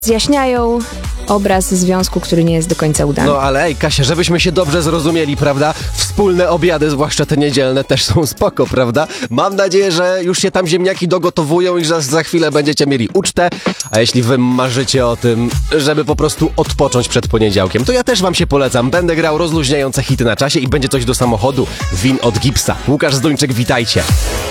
zjaśniają obraz związku, który nie jest do końca udany. No ale ej, Kasia, żebyśmy się dobrze zrozumieli, prawda? Wspólne obiady, zwłaszcza te niedzielne, też są spoko, prawda? Mam nadzieję, że już się tam ziemniaki dogotowują i że za chwilę będziecie mieli ucztę. A jeśli wy marzycie o tym, żeby po prostu odpocząć przed poniedziałkiem, to ja też wam się polecam. Będę grał rozluźniające hity na czasie i będzie coś do samochodu. Win od Gipsa. Łukasz Zduńczyk, witajcie.